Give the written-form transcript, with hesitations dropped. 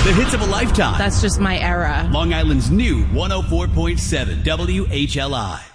The hits of a lifetime. That's just my era. Long Island's new 104.7 WHLI.